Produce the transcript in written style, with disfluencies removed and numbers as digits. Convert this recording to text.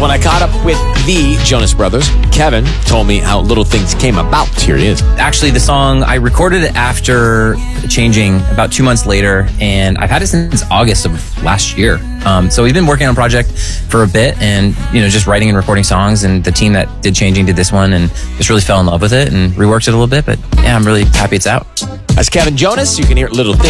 When I caught up with the Jonas Brothers, Kevin told me how Little Things came about. Here he is. Actually, the song, I recorded it after Changing about 2 months later, and I've had it since August of last year. So we've been working on a project for a bit and, just writing and recording songs, and the team that did Changing did this one and just really fell in love with it and reworked it a little bit. But yeah, I'm really happy it's out. As Kevin Jonas, you can hear Little Things.